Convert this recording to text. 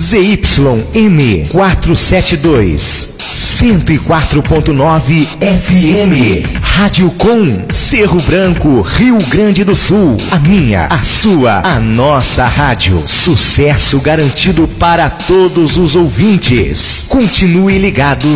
ZYM 472, 104.9 FM. Rádio Com, Cerro Branco, Rio Grande do Sul. A minha, a sua, a nossa rádio. Sucesso garantido para todos os ouvintes. Continue ligado